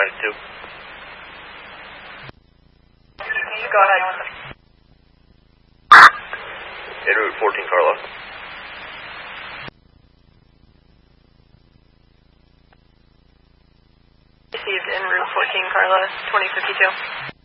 2. Go ahead. En route 14 Carla. Received en route 14 Carla, 2052.